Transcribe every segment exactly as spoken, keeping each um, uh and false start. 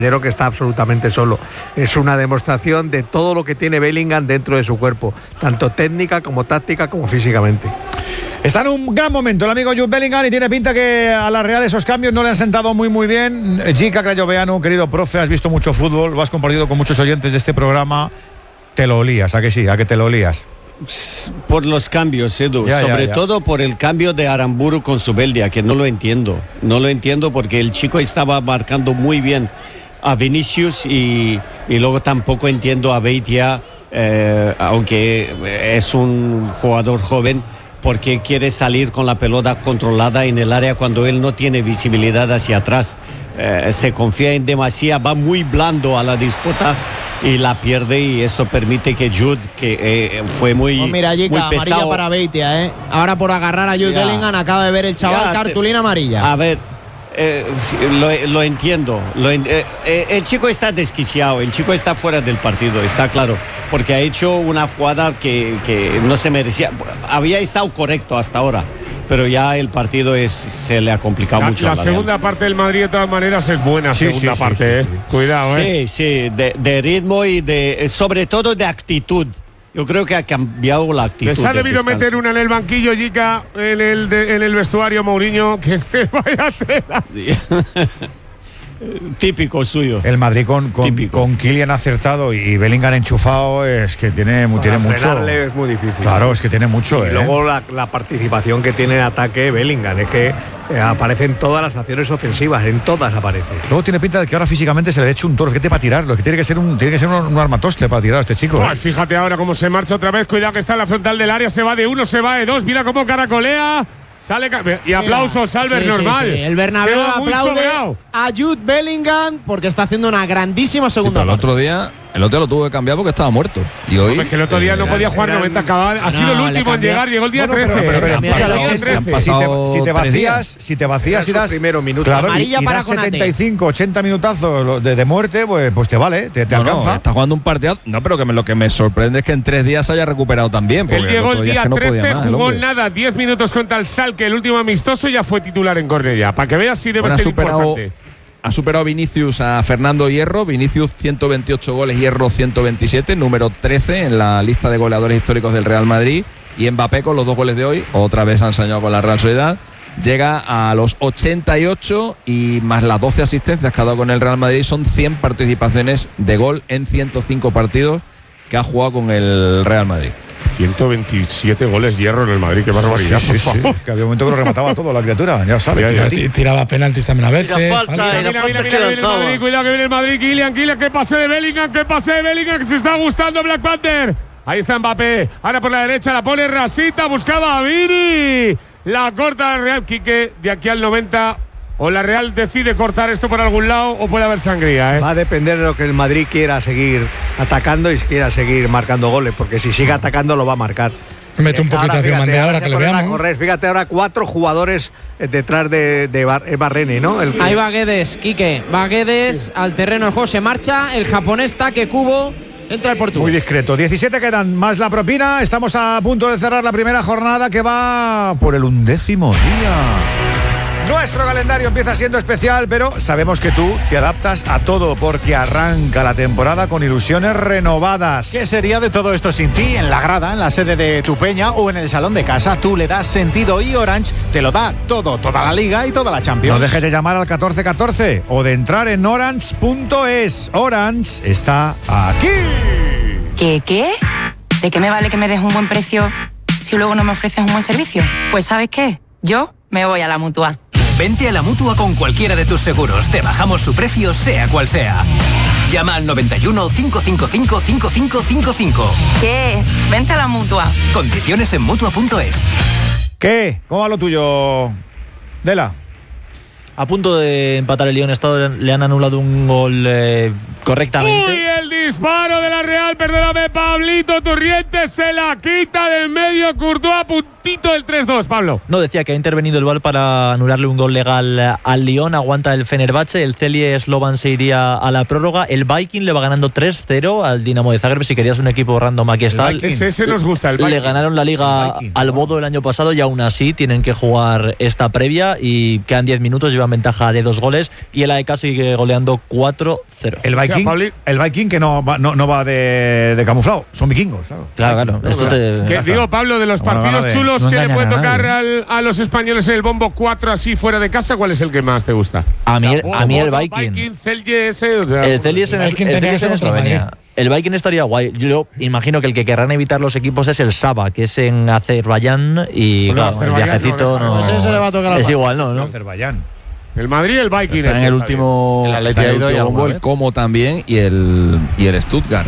que está absolutamente solo. Es una demostración de todo lo que tiene Bellingham dentro de su cuerpo, tanto técnica como táctica como físicamente. Está en un gran momento el amigo Jude Bellingham y tiene pinta que a la Real esos cambios no le han sentado muy muy bien. Jica Crayoveanu, querido profe, has visto mucho fútbol, lo has compartido con muchos oyentes de este programa. Te lo olías, ¿a que sí? ¿A que te lo olías? Por los cambios, Edu, ya, sobre ya, ya. todo por el cambio de Aramburu con Zubeldia, que no lo entiendo. No lo entiendo porque el chico estaba marcando muy bien a Vinicius y, y luego tampoco entiendo a Beitia, eh, aunque es un jugador joven, porque quiere salir con la pelota controlada en el área cuando él no tiene visibilidad hacia atrás. Eh, se confía en demasía, va muy blando a la disputa y la pierde, y eso permite que Jude, que eh, fue muy, oh, mira, Jica, muy pesado. amarilla para Beitia, ¿eh? Ahora por agarrar a Jude Ya. Bellingham acaba de ver el chaval Ya, cartulina te, amarilla. A ver, eh, lo, lo entiendo. Lo, eh, eh, el chico está desquiciado, el chico está fuera del partido, está claro, porque ha hecho una jugada que, que no se merecía. Había estado correcto hasta ahora, pero ya el partido es, se le ha complicado la, mucho. La a la segunda Real. parte del Madrid de todas maneras es buena, Sí, segunda sí, parte, sí, sí, ¿eh? sí. Cuidado, ¿eh? Sí, sí, de, de ritmo y de, sobre todo de actitud. Yo creo que ha cambiado la actitud. Les ha del debido descanso. meter una en el banquillo, Jica, en el, de, en el vestuario, Mourinho, que vaya tela. Típico suyo. El Madrid con, con, con Kylian acertado y Bellingham enchufado es que tiene, tiene mucho. Frenarle es muy difícil. Claro, es que tiene mucho. Y ¿eh? luego la, la participación que tiene en ataque Bellingham, es que eh, aparecen todas las acciones ofensivas, en todas aparece. Luego tiene pinta de que ahora físicamente se le echa un toro, es que te para tirarlo, es que tiene que ser un, tiene que ser un, un armatoste para tirar a este chico. Pues ¿eh? fíjate ahora cómo se marcha otra vez. Cuidado que está en la frontal del área. Se va de uno, se va de dos. Mira cómo caracolea. Sale y aplausos, Albert, Sí, sí, normal. sí. El Bernabéu Queda muy aplaude sobrado. a Jude Bellingham porque está haciendo una grandísima segunda Sí, pero el parte. otro día, el otro día lo tuvo que cambiar porque estaba muerto. Y hoy. Hombre, es que el otro día eh, no podía jugar eran- noventa, acababa, ha No, sido el le último en cambió. llegar, llegó el día Bueno, trece. pero- pero- pero- Cambió pero- el pero- día si- trece. Han si te- pasado si te tres vacías, días. si te vacías y Eran das sus primeros minutos. claro, y, Amarilla y para das Konate. setenta y cinco, ochenta minutazos de, de muerte, pues, pues te vale, te, te No, no, alcanza. está jugando un partido. No, pero que me, lo que me sorprende es que en tres días se haya recuperado también. Él porque llegó otro el día es día que no podía trece, más, el jugó hombre. nada, diez minutos contra el Schalke, el último amistoso, y ya fue titular en Cornellá. Para que veas si debe Bueno, ha ser superado, importante. ha superado Vinicius a Fernando Hierro. Vinicius ciento veintiocho goles, Hierro ciento veintisiete, número trece en la lista de goleadores históricos del Real Madrid. Y Mbappé con los dos goles de hoy, otra vez ha ensañado con la Real Sociedad. Llega a los ochenta y ocho y más las doce asistencias que ha dado con el Real Madrid, son cien participaciones de gol en ciento cinco partidos que ha jugado con el Real Madrid. ciento veintisiete goles Hierro en el Madrid, qué barbaridad, Sí, sí, por sí, favor. que había un momento que lo remataba todo la criatura, ya sabes. Ya, ya. tío. T- Tiraba penaltis también a veces. Mira, falta, falta. y la Mira, falta mira, que mira, viene el lanzaba. Madrid, cuidado que viene el Madrid, Kylian, Kylian, que pase de Bellingham, que pase de Bellingham, que se está gustando Black Panther. Ahí está Mbappé, ahora por la derecha la pone Rasita, buscaba a Vini. La corta la Real, Quique, de aquí al noventa. O la Real decide cortar esto por algún lado o puede haber sangría, ¿eh? Va a depender de lo que el Madrid quiera seguir atacando y quiera seguir marcando goles, porque si sigue atacando lo va a marcar. Mete un Ahora, poquito hacia fíjate, Mandé ahora se que le ponen a veamos. correr. Fíjate ahora cuatro jugadores eh, detrás de, de Bar, es Barrene, ¿no? El que- Ahí va Guedes, Quique. Va Guedes al terreno de juego, se marcha. El japonés Take Kubo entra el Muy portugués. discreto. diecisiete quedan más la propina. Estamos a punto de cerrar la primera jornada que va por el undécimo día. Nuestro calendario empieza siendo especial, pero sabemos que tú te adaptas a todo porque arranca la temporada con ilusiones renovadas. ¿Qué sería de todo esto sin ti? En la grada, en la sede de tu peña o en el salón de casa, tú le das sentido y Orange te lo da todo, toda la Liga y toda la Champions. No dejes de llamar al catorce catorce o de entrar en orange punto es. Orange está aquí. ¿Qué qué? ¿De qué me vale que me des un buen precio si luego no me ofreces un buen servicio? Pues ¿sabes qué? Yo me voy a la Mutua. Vente a la Mutua con cualquiera de tus seguros. Te bajamos su precio, sea cual sea. Llama al noventa y uno, cinco cinco cinco, cinco cinco cinco cinco. ¿Qué? Vente a la Mutua. Condiciones en Mutua punto es. ¿Qué? ¿Cómo va lo tuyo, Dela? A punto de empatar el Lyon, Estado le han anulado un gol eh, correctamente. Uy, el disparo de la Real, perdóname, Pablito Turrientes se la quita del medio, Courtois a puntito del tres dos, Pablo. No, decía que ha intervenido el V A R para anularle un gol legal al Lyon, aguanta el Fenerbahce, el Celje Slovan se iría a la prórroga, el Viking le va ganando tres cero al Dinamo de Zagreb, si querías un equipo random aquí está. Ese, ese nos gusta, el Viking. Le ganaron la Liga al Bodo el año pasado y aún así tienen que jugar esta previa y quedan diez minutos, llevan ventaja de dos goles y el A E K sigue goleando cuatro cero. El Viking, o sea, el Viking que no va, no, no va de, de camuflado, son vikingos, claro. Claro, claro. No, Esto es de, digo, Pablo, de los partidos no, chulos no que le puede tocar al, a los españoles en el bombo cuatro así fuera de casa, ¿cuál es el que más te gusta? A mí, o sea, a mí el Viking. Viking. Celje ese, o sea, el Celje es en, el, el el en Eslovenia. El Viking estaría guay. Yo imagino que el que querrán evitar los equipos es el Saba, que es en Azerbaiyán y bueno, claro, Azerbaiyán el viajecito no. no, no, no se le va a tocar es igual, ¿no? ¿no? Azerbaiyán. El Madrid y el Viking está en el último, el está en el último bombo, el Como también y el y el Stuttgart.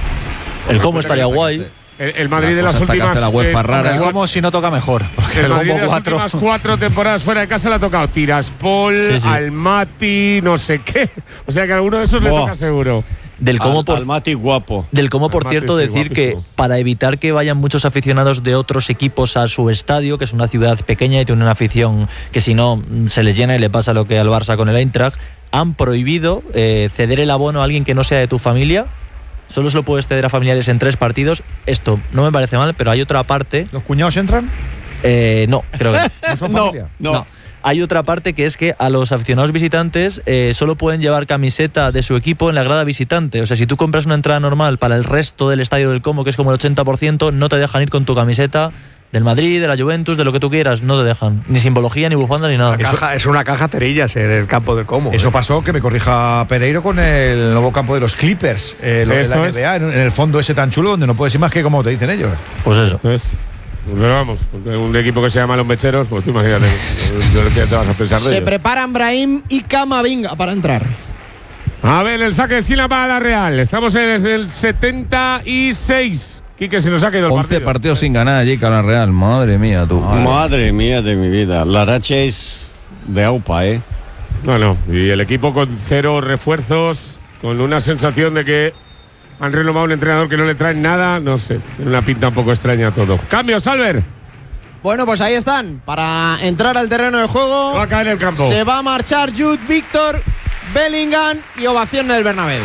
El Como estaría guay. El, el Madrid de las últimas la UEFA eh, rara. Como si no toca mejor. Porque el, el Madrid bombo de las cuatro. últimas cuatro temporadas fuera de casa le ha tocado Tiraspol, sí, sí. Almaty, no sé qué. O sea que a alguno de esos oh. le toca seguro. Del Como Al, por Almaty guapo. Del Como por Almaty, cierto sí, decir guapísimo. que para evitar que vayan muchos aficionados de otros equipos a su estadio, que es una ciudad pequeña y tiene una afición que si no se les llena y le pasa lo que al Barça con el Eintracht, han prohibido eh, ceder el abono a alguien que no sea de tu familia. Solo se lo puedes ceder a familiares en tres partidos. Esto no me parece mal, pero hay otra parte. ¿Los cuñados entran? Eh, no, creo que ¿No son no, familia? no. no. Hay otra parte que es que a los aficionados visitantes eh, solo pueden llevar camiseta de su equipo en la grada visitante. O sea, si tú compras una entrada normal para el resto del estadio del Como, que es como el ochenta por ciento, no te dejan ir con tu camiseta del Madrid, de la Juventus, de lo que tú quieras. No te dejan. Ni simbología, ni bufanda, ni nada. Una caja, es una caja cerillas en el campo del Como. Eso ¿eh? pasó, que me corrija Pereiro, con el nuevo campo de los Clippers, eh, lo de la N B A, en, en el fondo ese tan chulo donde no puedes ir más que como te dicen ellos. Pues eso. Entonces, pero vamos, un equipo que se llama Los Mecheros, pues tú imagínate, ¿qué te vas a pensar de Se ello? preparan Brahim y Camavinga para entrar. A ver, el saque de esquina para la Real. Estamos en el setenta y seis. Quique, se nos ha quedado el once partido. partidos sin ganar allí con la Real. Madre mía, tú. Madre. Madre mía de mi vida. La racha es de aupa, ¿eh? No, no. Y el equipo con cero refuerzos, con una sensación de que han renovado un entrenador que no le traen nada. No sé, tiene una pinta un poco extraña todo. Cambios, Albert. Bueno, pues ahí están. Para entrar al terreno de juego. Va a caer el campo. Se va a marchar Jude Víctor, Bellingham y ovación en el Bernabéu.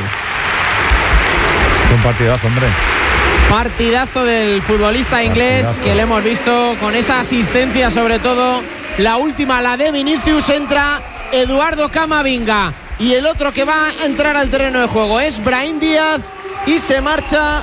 Es un partidazo, hombre. Partidazo del futbolista inglés Partidazo. que le hemos visto con esa asistencia, sobre todo la última, la de Vinicius. Entra Eduardo Camavinga y el otro que va a entrar al terreno de juego es Brahim Díaz y se marcha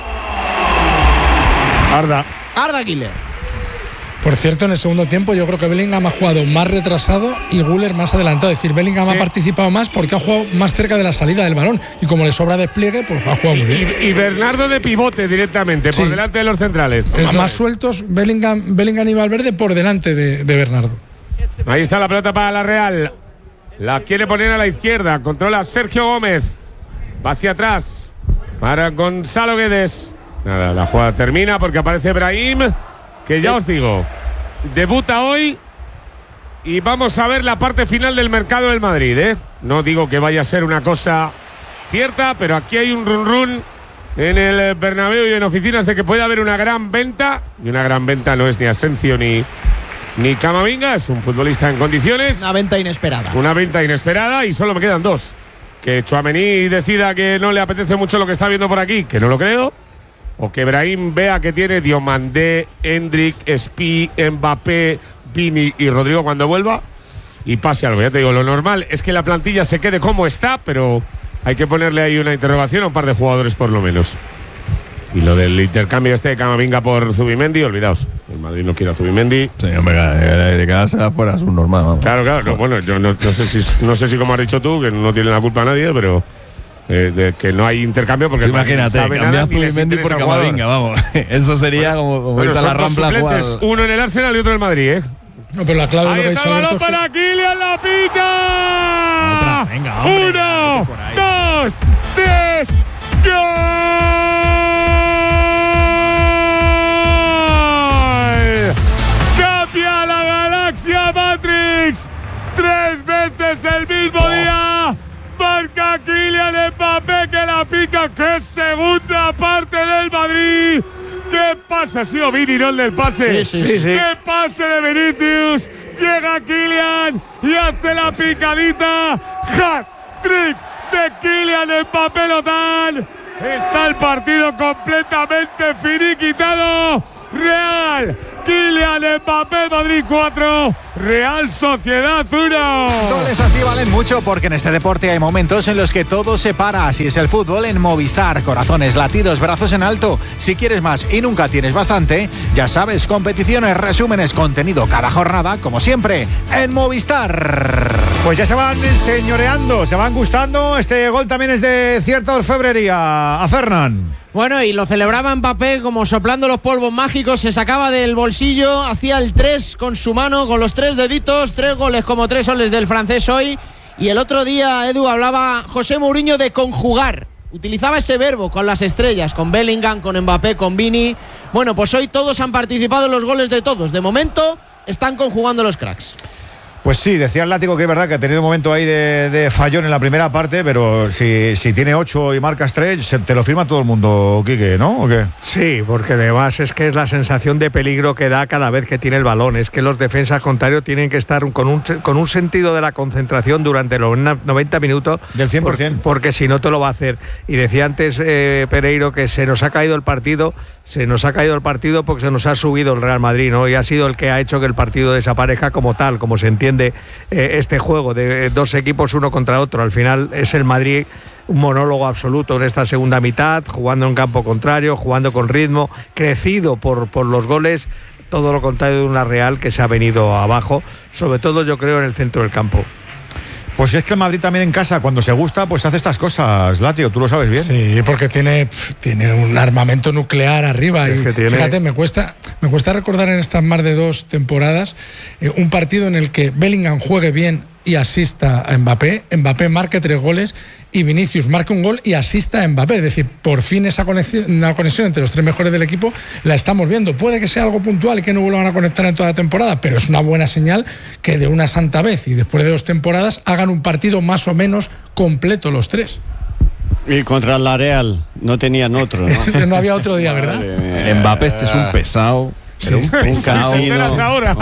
Arda. Arda Güler. Por cierto, en el segundo tiempo yo creo que Bellingham ha jugado más retrasado y Güler más adelantado. Es decir, Bellingham Sí. ha participado más porque ha jugado más cerca de la salida del balón. Y como le sobra despliegue, pues ha jugado muy bien. Y, y Bernardo de pivote directamente, Sí. por delante de los centrales. Es más sueltos, Bellingham, Bellingham y Valverde por delante de, de Bernardo. Ahí está la pelota para la Real. La quiere poner a la izquierda. Controla Sergio Gómez. Va hacia atrás. Para Gonzalo Guedes. Nada, la jugada termina porque aparece Brahim, que ya os digo, debuta hoy. Y vamos a ver la parte final del mercado del Madrid, ¿eh? No digo que vaya a ser una cosa cierta, pero aquí hay un run run en el Bernabéu y en oficinas de que puede haber una gran venta. Y una gran venta no es ni Asensio ni, ni Camavinga, es un futbolista en condiciones. Una venta inesperada. Una venta inesperada y solo me quedan dos. Que Tchouaméni decida que no le apetece mucho lo que está viendo por aquí, que no lo creo. O que Brahim vea que tiene Diomandé, Endrick, Spi, Mbappé, Vini y Rodrigo cuando vuelva y pase algo. Ya te digo, lo normal es que la plantilla se quede como está, pero hay que ponerle ahí una interrogación a un par de jugadores por lo menos. Y lo del intercambio este de Camavinga por Zubimendi, olvidaos. El Madrid no quiere a Zubimendi. Sí, hombre, de quedarse afuera es un normal. Vamos. Claro, claro. No, bueno, yo no, no sé si no sé si como has dicho tú, que no tiene la culpa a nadie, pero eh, de que no hay intercambio porque imagínate, sabe cambiar nada, ni les Zubimendi interesa por el jugador. Camavinga, vamos. Eso sería bueno, como, como bueno, irte a la son dos Rampla a jugar. suplentes, uno en el Arsenal y otro en el Madrid, ¿eh? No, pero la clave de lo Ahí que ha está dicho el Alberto balón es que- para Kylian, la pita. Otra, venga, hombre, Uno, por ahí. dos, tres, ¡gol! Cambia la galaxia Matrix. Tres veces el mismo día. Marca Kylian Kylian Mbappé que la pica. ¡Qué segunda parte del Madrid! ¡Qué pase! Ha sido Vini, no el del pase. Sí, sí, sí, sí. ¡Qué pase de Vinicius! Llega Kylian y hace la picadita. ¡Hat-trick de Kylian Mbappé Lotán! Está el partido completamente finiquitado. Real Kylian Mbappé, Madrid cuatro, Real Sociedad uno. Goles así valen mucho porque en este deporte hay momentos en los que todo se para. Así es el fútbol en Movistar. Corazones, latidos, brazos en alto. Si quieres más y nunca tienes bastante, ya sabes, competiciones, resúmenes, contenido cada jornada, como siempre, en Movistar. Pues ya se van señoreando, se van gustando. Este gol también es de cierta orfebrería. A Fernán. Bueno, y lo celebraba Mbappé como soplando los polvos mágicos, se sacaba del bolsillo, hacía el tres con su mano, con los tres deditos, tres goles como tres soles del francés hoy. Y el otro día, Edu, hablaba José Mourinho de conjugar. Utilizaba ese verbo con las estrellas, con Bellingham, con Mbappé, con Vini. Bueno, pues hoy todos han participado en los goles de todos. De momento, están conjugando los cracks. Pues sí, decía el Látigo que es verdad que ha tenido un momento ahí de, de fallón en la primera parte, pero si, si tiene ocho y marcas tres, se, te lo firma todo el mundo, Quique, ¿no? ¿O qué? Sí, porque además es que es la sensación de peligro que da cada vez que tiene el balón. Es que los defensas contrarios tienen que estar con un, con un sentido de la concentración durante los noventa minutos. Del cien por ciento. Por, porque si no te lo va a hacer. Y decía antes eh, Pereiro que se nos ha caído el partido, se nos ha caído el partido porque se nos ha subido el Real Madrid, ¿no? Y ha sido el que ha hecho que el partido desaparezca como tal, como se entiende de eh, este juego de dos equipos uno contra otro. Al final es el Madrid un monólogo absoluto en esta segunda mitad, jugando en campo contrario, jugando con ritmo, crecido por, por los goles, todo lo contrario de una Real que se ha venido abajo, sobre todo yo creo en el centro del campo. Pues es que el Madrid también en casa, cuando se gusta, pues hace estas cosas, Latio, tú lo sabes bien. Sí, porque tiene, tiene un armamento nuclear arriba. Es y tiene... Fíjate, me cuesta, me cuesta recordar en estas más de dos temporadas eh, un partido en el que Bellingham juegue bien y asista a Mbappé, Mbappé marque tres goles y Vinicius marque un gol y asista a Mbappé. Es decir, por fin esa conexión, una conexión entre los tres mejores del equipo la estamos viendo. Puede que sea algo puntual y que no vuelvan a conectar en toda la temporada, pero es una buena señal que de una santa vez y después de dos temporadas hagan un partido más o menos completo los tres. Y contra la Real no tenían otro, ¿no? No había otro día, ¿verdad? Vale. Mbappé, este es un pesado. Sí. Un, un casino. Ahora.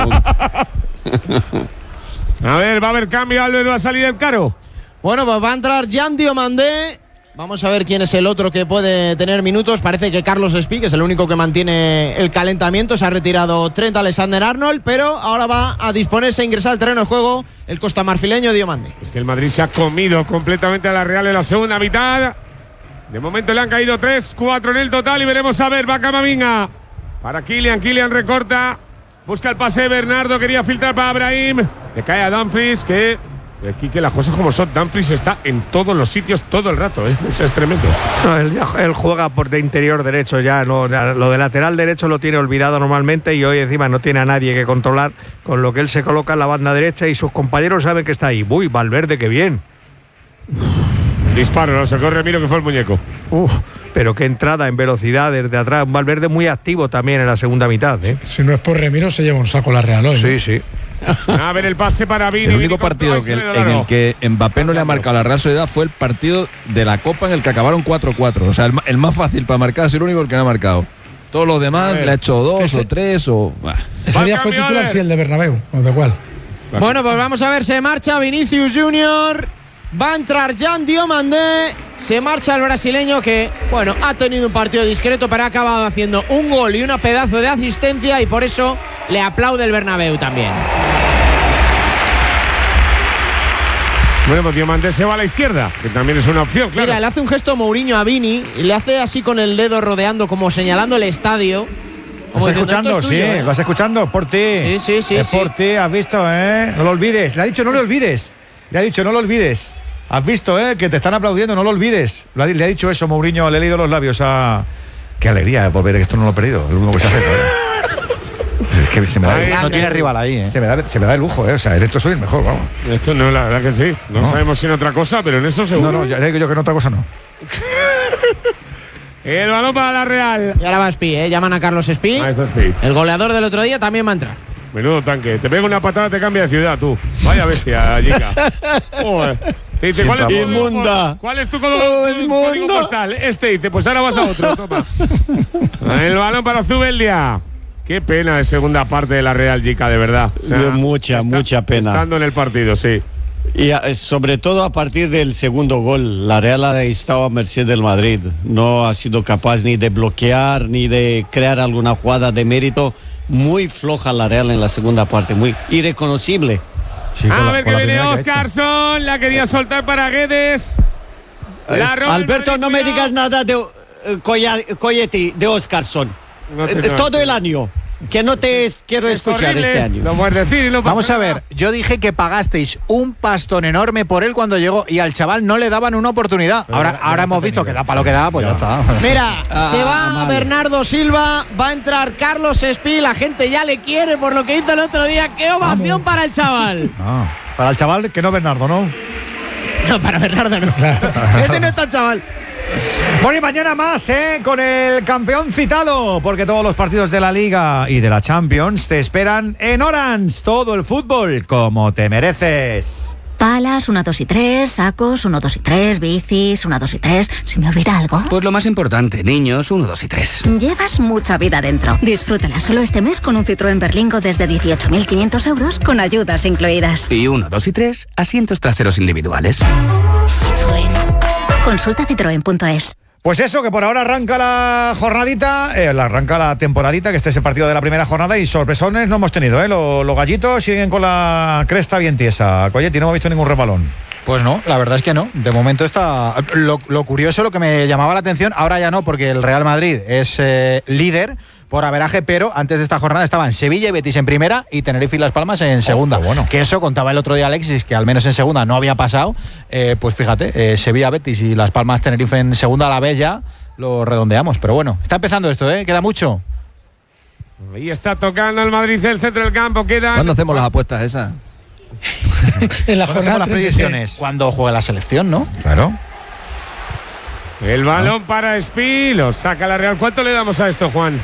A ver, va a haber cambio, Albert, va a salir el Caro. Bueno, pues va a entrar Jan Diomandé. Vamos a ver quién es el otro que puede tener minutos. Parece que Carlos Espí, que es el único que mantiene el calentamiento. Se ha retirado Trent Alexander-Arnold, pero ahora va a disponerse a ingresar al terreno de juego el costamarfileño Diomandé. Es que el Madrid se ha comido completamente a la Real en la segunda mitad. De momento le han caído tres, cuatro en el total y veremos a ver. Va Camavinga para Kylian. Kylian recorta. Busca el pase Bernardo, quería filtrar para Brahim. Le cae a Dumfries, que aquí que las cosas como son. Dumfries está en todos los sitios todo el rato, ¿eh? Eso es tremendo. No, él, él juega por de interior derecho ya, no, lo de lateral derecho lo tiene olvidado normalmente y hoy encima no tiene a nadie que controlar, con lo que él se coloca en la banda derecha y sus compañeros saben que está ahí. Uy, Valverde, qué bien. Disparo, no se corre, miro que fue el muñeco. Uf, pero qué entrada en velocidad desde atrás. Un Valverde muy activo también en la segunda mitad, ¿eh? Si, si no es por Remiro, se lleva un saco la Real hoy. Sí, ¿no? sí. A ver el pase para Vini. El único partido que el, en el que Mbappé no le ha marcado a la Real Sociedad fue el partido de la Copa en el que acabaron cuatro cuatro. O sea, el, el más fácil para marcar es el único que no ha marcado. Todos los demás le ha hecho dos ese, o tres o... Bah. Ese día fue titular, sí, el de Bernabéu. ¿O de cuál? Bueno, pues vamos a ver, se marcha Vinicius Junior. Va a entrar Jan Diomandé. Se marcha el brasileño que, bueno, ha tenido un partido discreto, pero ha acabado haciendo un gol y una pedazo de asistencia y por eso le aplaude el Bernabéu también. Bueno, pues Diomandé se va a la izquierda, que también es una opción, claro. Mira, le hace un gesto Mourinho a Vini y le hace así con el dedo rodeando, como señalando el estadio. ¿Estás escuchando? Es sí, tuyo, ¿eh? ¿Vas escuchando? Por ti. Sí, sí, sí. Es sí. por ti, has visto, ¿eh? No lo olvides. Le ha dicho, no lo olvides. Le ha dicho, no lo olvides. Has visto, ¿eh? Que te están aplaudiendo, no lo olvides. Le ha dicho eso Mourinho, le he leído los labios a... Qué alegría por ver que esto no lo he perdido. Lo único que se hace, ¿eh? Es que se me da... Ay, no tiene rival ahí, ¿eh? Se me da, se me da el lujo, ¿eh? O sea, en esto soy el mejor, vamos. Esto no, la verdad que sí. No, no. sabemos si en otra cosa, pero en eso seguro. No, no, ya digo yo que en otra cosa no. El balón para la Real. Y ahora va Espí, ¿eh? Llaman a Carlos Espí. Ahí está Espí. El goleador del otro día también va a entrar. Menudo tanque. Te pega una patada, te cambia de ciudad, tú. Vaya bestia, Jica. Joder. Te dice, ¿cuál es, tu inmunda. ¿cuál es tu código, oh, código postal? Este dice, pues ahora vas a otro, toma. El balón para Zubeldia. Qué pena de segunda parte de la Real, Jica, de verdad. O sea, mucha, está, mucha pena. Estando en el partido, sí. Y a, sobre todo a partir del segundo gol, la Real ha estado a merced del Madrid. No ha sido capaz ni de bloquear, ni de crear alguna jugada de mérito. Muy floja la Real en la segunda parte, muy irreconocible. Sí, a la, ver que viene Óscarson, la quería soltar para Guedes. Eh, Alberto, no me digas nada de uh, Coyetti, de Óscarson. No eh, todo el año. Que no te es, quiero es escuchar horrible. Este año. Lo puedes decir y no pasa Vamos a ver, nada. Yo dije que pagasteis un pastón enorme por él cuando llegó y al chaval no le daban una oportunidad. Pero ahora ya, ahora ya hemos visto que da para lo que da, pues ya, ya está. Mira, ah, se va vale. Bernardo Silva, va a entrar Carlos Espí, la gente ya le quiere por lo que hizo el otro día. ¡Qué ovación para el chaval! Ah, para el chaval que no Bernardo, ¿no? No, para Bernardo no. Ese no está el chaval. Bueno, y mañana más, ¿eh? Con el campeón citado, porque todos los partidos de la Liga y de la Champions te esperan en Orange. Todo el fútbol como te mereces. Palas, uno, dos y tres, sacos, uno, dos y tres, bicis, uno, dos y tres. ¿Se me olvida algo? Pues lo más importante, niños, uno, dos y tres. Llevas mucha vida dentro. Disfrútala solo este mes con un Citroën Berlingo desde dieciocho mil quinientos euros con ayudas incluidas. Y uno, dos y tres, asientos traseros individuales. Citroën. Consulta citroen punto es. Pues eso, que por ahora arranca la jornadita, eh, arranca la temporadita, que este es el partido de la primera jornada y sorpresones no hemos tenido, ¿eh? Los, los gallitos siguen con la cresta bien tiesa. Coyetti, no hemos visto ningún rebalón. Pues no, la verdad es que no. De momento está... Lo, lo curioso, lo que me llamaba la atención, ahora ya no, porque el Real Madrid es eh, líder por averaje, pero antes de esta jornada estaban Sevilla y Betis en primera y Tenerife y Las Palmas en segunda. Oh, bueno. Que eso contaba el otro día Alexis, que al menos en segunda no había pasado. Eh, pues fíjate, eh, Sevilla, Betis y Las Palmas, Tenerife en segunda, a la vez ya lo redondeamos. Pero bueno, está empezando esto, ¿eh? Queda mucho. Ahí está tocando el Madrid, el centro del campo. Queda. ¿Cuándo hacemos las apuestas esas? En la jornada las predicciones. Cuando juegue la selección, ¿no? Claro. El balón para Espí, lo saca la Real. ¿Cuánto le damos a esto, Juan?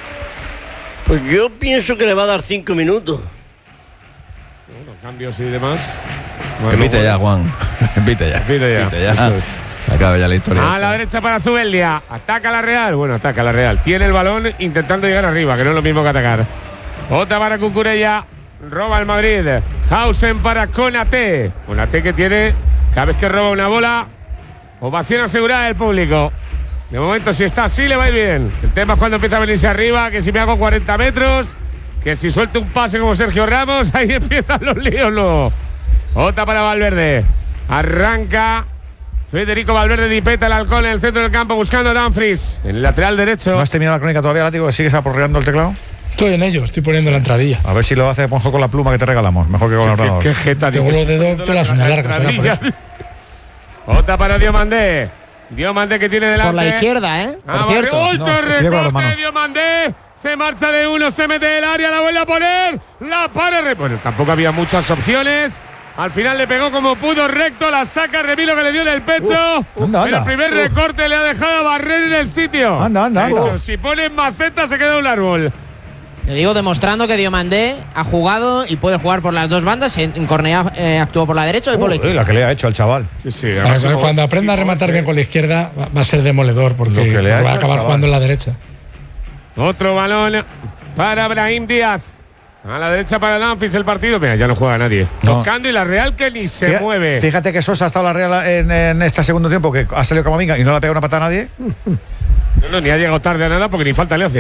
Pues yo pienso que le va a dar cinco minutos. Bueno, cambios y demás. Bueno, Repite ya, Juan. Repite ya. Repite ya. Repite ya. Eso es. Se acaba ya la historia. A la derecha para Zubeldia. Ataca la Real. Bueno, ataca la Real. Tiene el balón intentando llegar arriba, que no es lo mismo que atacar. Otra para Cucurella. Roba el Madrid. Hausen para Konaté. Konaté que tiene, cada vez que roba una bola, ovación asegurada del público. De momento, si está así, le va a ir bien. El tema es cuando empieza a venirse arriba, que si me hago cuarenta metros, que si suelto un pase como Sergio Ramos, ahí empiezan los líos luego. Otra para Valverde. Arranca Federico Valverde, dipeta el halcón en el centro del campo buscando a Dumfries. En el lateral derecho. ¿No has terminado la crónica todavía, Látigo? ¿Que sigues aporreando el teclado? Estoy en ello, estoy poniendo la entradilla. A ver si lo hace mejor con la pluma que te regalamos. Mejor que con el ordenador. Qué jeta. Tengo los dedos, todas las uñas largas. Por eso. Otra para Diomandé. Diomandé que tiene delante. Por la izquierda, ¿eh? Por ah, cierto. ¡Uy, no, se recoge no. Diomandé! Se marcha de uno, se mete del área, la vuelve a poner. La para. Bueno, tampoco había muchas opciones. Al final le pegó como pudo recto, la saca Remilo que le dio en el pecho. Uh, anda, anda. El primer uh. recorte le ha dejado a barrer en el sitio. Anda, anda, anda. Hecho, si ponen maceta se queda un árbol. Te digo, demostrando que Diomandé ha jugado y puede jugar por las dos bandas. En Cornellá eh, actuó por la derecha y por la izquierda. La que le ha hecho al chaval. Sí, sí. Ver, cuando cuando aprenda a rematar bien con la izquierda va a ser demoledor porque que le ha va a acabar jugando en la derecha. Otro balón para Brahim Díaz. A la derecha para Dumfries el partido. Mira, ya no juega nadie. No. Tocando y la Real que ni se Fíjate, mueve. Fíjate que Sosa ha estado la Real en, en este segundo tiempo, que ha salido Camavinga y no le ha pegado una patada a nadie. No, no, ni ha llegado tarde a nada porque ni falta le hace.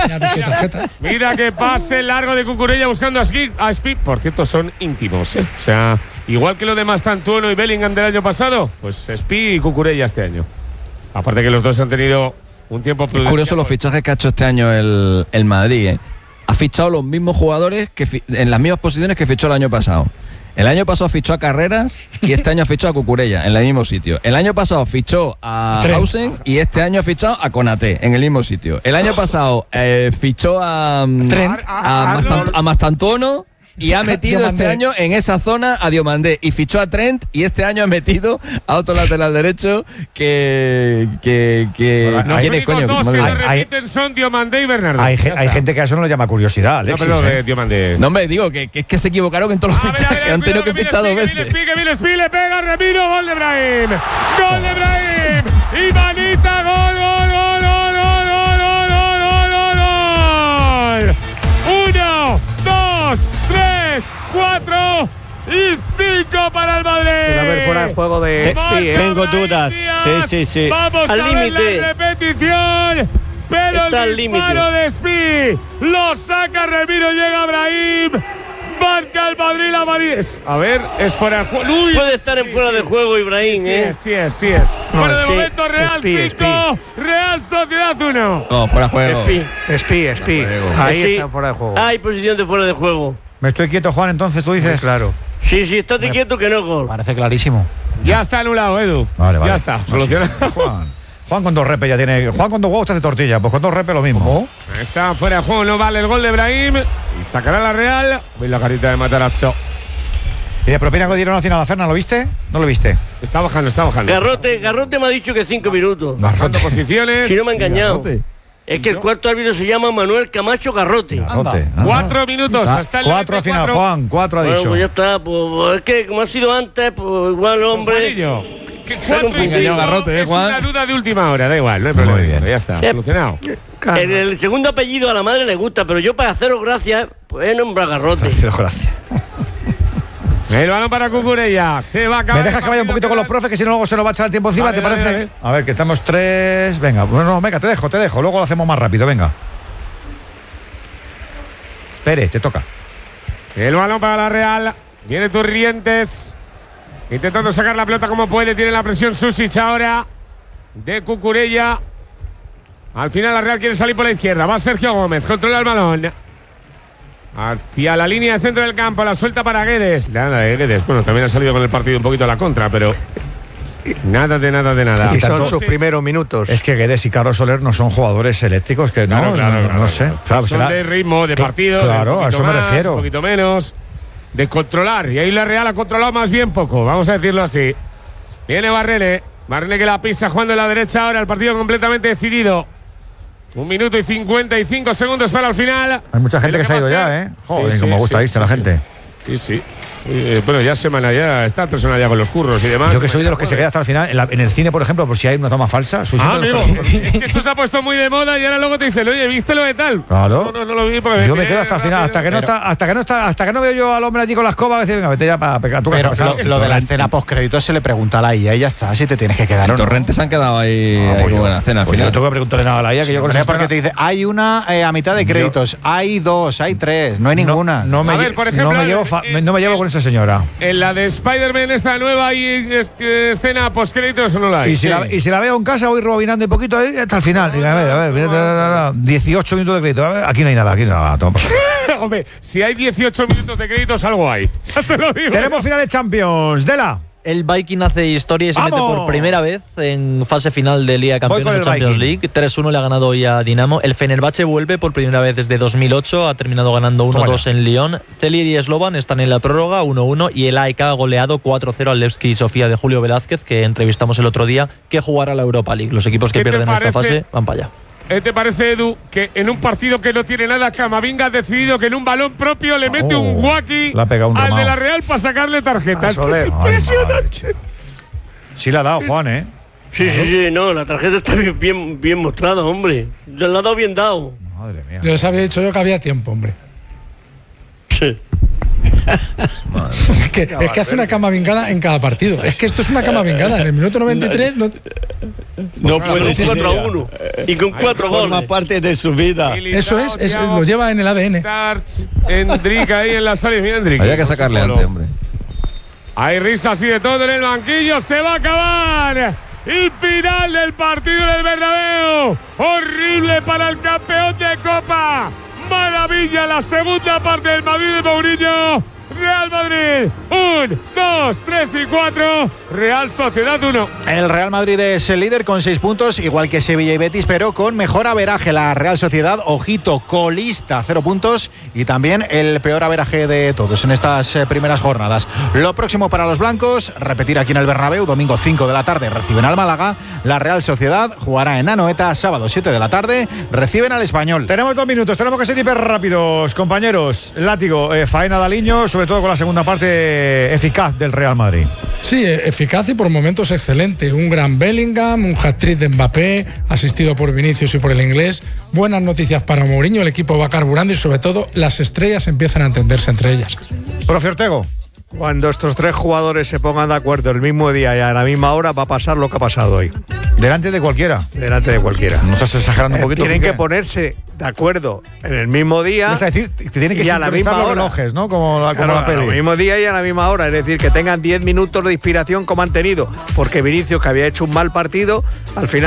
Mira que pase largo de Cucurella buscando a Speed. A Speed. Por cierto, son íntimos, ¿eh? O sea, igual que lo de Mastantuono y Bellingham del año pasado, pues Speed y Cucurella este año. Aparte que los dos han tenido un tiempo prudente. Es curioso los fichajes que ha hecho este año el, el Madrid, ¿eh? Ha fichado los mismos jugadores que fi- en las mismas posiciones que fichó el año pasado. El año pasado fichó a Carreras y este año ha fichado a Cucurella en el mismo sitio. El año pasado fichó a Hausen y este año ha fichado a Konaté en el mismo sitio. El año pasado eh, fichó a, a, a, Mastant- a Mastantuono y ha metido Diomandé. este año en esa zona a Diomandé y fichó a Trent y este año ha metido a otro lateral derecho que que, que Los ¿quién es, únicos coño? Que dos se me que ha se olvidado. repiten son Diomandé y Bernardo. Hay, Ya ge- está. hay gente que a eso no le llama curiosidad, No, Alexis. pero ¿eh? de Diomandé. No me digo que, que es que se equivocaron en todos los A ver, a fichajes, ver, han tenido cuidado que fichar dos Vill veces. Spí, que Vill Spí, le pega Remiro, gol de Brahim. Gol de Brahim. Y Manita, gol, gol, gol, gol, gol, gol, gol, gol, gol, gol. Uno, dos, tres, cuatro y cinco para el Madrid. Puede haber fuera de juego de Spí, ¿eh? Tengo dudas. Sí, sí, sí. Vamos Al a ver límite. la repetición. Pero Está al el límite. disparo de Spí lo saca Remiro, llega Brahim. Marca el Madrid, la Madrid. A ver, es fuera de juego. Uy, Puede estar en fuera de juego, Ibrahim, sí ¿eh? es, sí es, sí es. No, Bueno, de sí. momento Real Spí, cinco, Real Sociedad uno. No, fuera juego. Espí. Spí, Spí. Ahí Sí. está fuera de juego. Hay posición de fuera de juego. Me estoy quieto, Juan, entonces tú Sí, dices. claro. Sí, sí, estate quieto que no gol. Parece clarísimo. Ya está anulado, Edu. Vale, vale. Ya está, solucionado. Juan. Juan con dos repes ya tiene. Juan con dos huevos te hace tortilla. Pues con dos repes lo mismo. Está fuera de juego, no vale el gol de Brahim. Y sacará la Real. Veis la carita de Matarazzo. ¿Y de propina que dieron al final a la cena? ¿Lo viste? ¿No lo viste? Está bajando, está bajando. Garrote, Garrote me ha dicho que cinco minutos. Bajando posiciones. Si no me ha engañado. Garrote. Es que el cuarto árbitro se llama Manuel Camacho Garrote. Garrote. Anda. Cuatro minutos. Ah, Hasta el cuatro al final, cuatro. Juan. Cuatro ha Bueno, dicho. pues ya está. Pues, es que como ha sido antes, pues igual hombre. Juanillo, que Se ha cuatro y confundido. cinco Garrote, ¿eh, es Juan? una duda de última hora, da igual, no hay Muy problema. bien. Ya está, Eh, solucionado. El, el segundo apellido a la madre le gusta, pero yo para haceros gracias, pues he nombrado Garrote. Gracias. El balón para Cucurella. Se va a acabar. ¿Me dejas que vaya un poquito con los profes, que si no luego se nos va a echar el tiempo encima, Vale, ¿te vale, parece? vale. A ver, que estamos tres. Venga, bueno, venga, te dejo, te dejo. Luego lo hacemos más rápido, venga. Pérez, te toca. El balón para la Real. Viene Turrientes. Intentando sacar la pelota como puede. Tiene la presión Susic ahora. De Cucurella. Al final la Real quiere salir por la izquierda. Va Sergio Gómez. Controla el balón. Hacia la línea de centro del campo. La suelta para Guedes. Nada de Guedes. Bueno, también ha salido con el partido un poquito a la contra, pero nada de nada de nada. Y son tanto- sus primeros minutos. Es que Guedes y Carlos Soler no son jugadores eléctricos, que no, Claro, claro, no, no, claro, no sé. claro. O sea, Son será- de ritmo, de Cl- partido. de Claro, un a eso poquito me más, refiero. Un poquito menos. De controlar. Y ahí la Real ha controlado más bien poco. Vamos a decirlo así. Viene Barrele. Barrele que la pisa jugando en la derecha ahora. El partido completamente decidido. Un minuto y cincuenta y cinco segundos para el final. Hay mucha gente Es que lo se ha va ido a ya, ser. ¿eh? Joder, Sí, como sí, gusta sí, irse sí, la sí. gente. Sí, sí. Eh, bueno, ya semana ya está el personal ya con los curros y demás. Yo que soy de los que se queda hasta el final. En, la- en el cine, por ejemplo, por si hay una toma falsa. Soy Ah, siempre de amigo, los que- es que eso se ha puesto muy de moda y ahora luego te dicen, oye, ¿viste lo de tal? Claro. No, no, no lo vi porque Yo me quedo hasta el final, hasta que no está, hasta que no está, hasta que no veo yo al hombre allí con la escoba, a veces venga, vete ya para pegar tu casa. Pero pasado. lo, lo de la escena postcrédito se le pregunta a la I A y ya está, si te tienes que quedar o no. Torrentes han quedado ahí, Ah, ahí pues yo- buena cena al pues yo final. no tengo que preguntarle nada a la I A, que yo con Hombre, esa porque escena- te dice, hay una eh, a mitad de créditos, hay dos, hay tres, no hay no, ninguna. no me, A ver, lle- por ejemplo, no me llevo, eh, fa- eh, no me llevo con esa señora. En la de Spider-Man, esta nueva, hay es- que escena postcréditos o no la hay. Y si, la, y si la veo en casa, voy rebobinando un poquito ahí hasta el final. Digo, a ver, a ver, mira, da, da, da, dieciocho minutos de crédito. A ver, aquí no hay nada, aquí no hay nada. Toma por culo. Hombre, si hay dieciocho minutos de créditos, algo hay. Ya te lo digo. Tenemos finales Champions. Dela. El Viking hace historia y se mete ¡Vamos! por primera vez en fase final de Liga de Voy con Campeones de el Champions Viking. League. tres uno le ha ganado hoy a Dinamo. El Fenerbahce vuelve por primera vez desde dos mil ocho. Ha terminado ganando uno dos en Lyon. Celje y Slovan están en la prórroga uno uno. Y el A E K ha goleado cuatro cero al Levski Sofía de Julio Velázquez, que entrevistamos el otro día, que jugará la Europa League. Los equipos que ¿Qué te pierden esta parece? fase van para allá. ¿Eh, ¿Te parece, Edu, que en un partido que no tiene nada, Camavinga ha decidido que en un balón propio le mete Oh, un guaki le ha pegado un al de remao. la Real para sacarle tarjeta? Ah, Es que Soler. es Ay, impresionante. Sí la ha dado, Juan, ¿eh? Sí, sí, sí, no, la tarjeta está bien, bien, bien mostrada, hombre. La ha dado bien dado. Madre mía. Yo les había dicho yo que había tiempo, hombre. Sí. Es que, es que hace una cama vingada en cada partido. Es que esto es una cama vingada. En el minuto noventa y tres no, No Con puede ser. cuatro a uno. Y con cuatro Forma goles. parte de su vida. eso es, es- lo lleva en el A D N. Starts, Hendrik ahí en la sala. Mira, Hendrik. Había que sacarle Con su antes, polo. hombre. Hay risa así de todo en el banquillo. Se va a acabar. Y final del partido del Bernabéu. Horrible para el campeón de Copa. Maravilla la segunda parte del Madrid de Mourinho. Real Madrid. Un, dos, tres y cuatro. Real Sociedad uno. El Real Madrid es el líder con seis puntos, igual que Sevilla y Betis, pero con mejor averaje. La Real Sociedad, ojito, colista, cero puntos y también el peor averaje de todos en estas eh, primeras jornadas. Lo próximo para los blancos, repetir aquí en el Bernabéu, domingo cinco de la tarde reciben al Málaga. La Real Sociedad jugará en Anoeta, sábado siete de la tarde, reciben al Español. Tenemos dos minutos, tenemos que ser hiper rápidos, compañeros. Látigo, eh, faena de Aliño, sobre todo con la segunda parte eficaz del Real Madrid. Sí, eficaz y por momentos excelente. Un gran Bellingham, un hat-trick de Mbappé, asistido por Vinicius y por el inglés. Buenas noticias para Mourinho, el equipo va carburando y sobre todo las estrellas empiezan a entenderse entre ellas. Profe Ortego. Cuando estos tres jugadores se pongan de acuerdo el mismo día y a la misma hora, va a pasar lo que ha pasado hoy. Delante de cualquiera. Delante de cualquiera. ¿No estás exagerando un poquito? Eh, tienen ¿qué? que ponerse de acuerdo en el mismo día. Es decir, te tienen que y a la misma los hora. relojes, ¿no? Como la, como claro, la peli. al mismo día y a la misma hora. Es decir, que tengan diez minutos de inspiración como han tenido. Porque Vinicius, que había hecho un mal partido, al final